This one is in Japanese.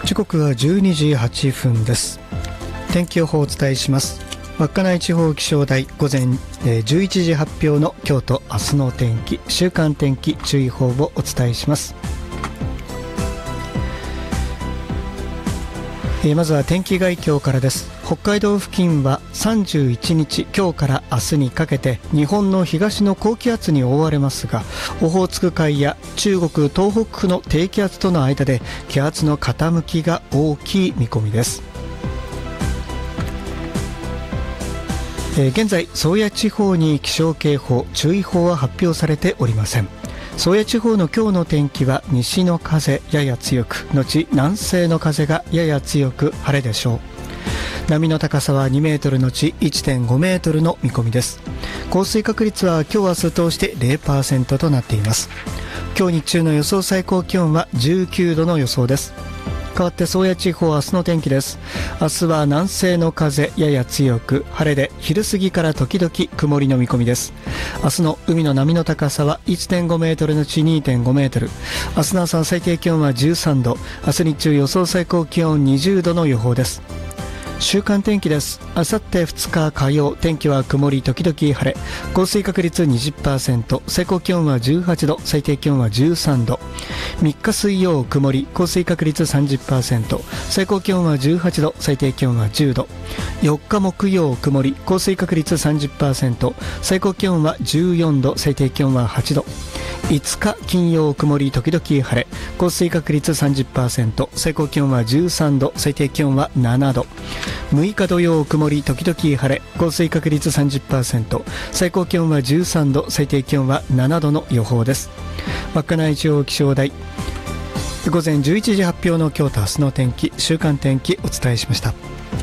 時刻は12時8分です。天気予報をお伝えします。稚内地方気象台午前11時発表の今日と明日の天気、週間天気注意報をお伝えします。まずは天気概況からです。北海道付近は31日今日から明日にかけて日本の東の高気圧に覆われますが、オホーツク海や中国東北府の低気圧との間で気圧の傾きが大きい見込みです。現在宗谷地方に気象警報注意報は発表されておりません。宗谷地方の今日の天気は西の風やや強く、後南西の風がやや強く晴れでしょう。波の高さは2メートル後 1.5 メートルの見込みです。降水確率は今日明日通して 0% となっています。今日日中の予想最高気温は19度の予想です。変わって宗谷地方明日の天気です。明日は南西の風やや強く晴れで、昼過ぎから時々曇りの見込みです。明日の海の波の高さは 1.5 メートルのち 2.5 メートル。明日の朝最低気温は13度、明日日中予想最高気温20度の予報です。週間天気です。あさって2日火曜、天気は曇り時々晴れ、降水確率 20%、 最高気温は18度、最低気温は13度。3日水曜曇り、降水確率 30%、 最高気温は18度、最低気温は10度。4日木曜曇り、降水確率 30%、 最高気温は14度、最低気温は8度。5日金曜曇り時々晴れ、降水確率 30%、 最高気温は13度、最低気温は7度。6日土曜曇り時々晴れ、降水確率 30%、 最高気温は13度、最低気温は7度の予報です。稚内地方気象台午前11時発表の今日と明日の天気、週間天気お伝えしました。